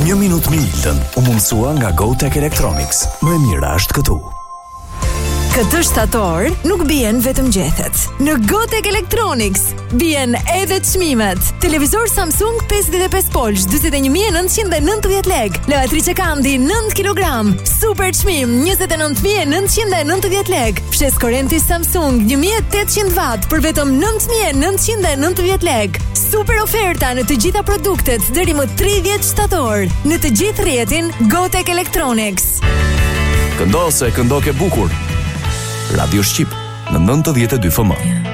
1 minutë me Iltën u mundsua nga GoTech Electronics. Më e mira është këtu. Këtë shtator nuk bien vetëm gjethet. Në GoTech Electronics bien edhe çmimet. Televizor Samsung 55 polç 41.990 lek. Lavatriçe Kandi 9 kg. Super çmim 29.990 lek. Fshes korrenti Samsung 1800 watt për vetëm 9.990 lek. Super oferta në të gjitha produktet deri më 30 shtator. Në të gjithë rrjetin GoTech Electronics. Këndo se këndo ke bukur. Radio Shqip në 92 FM.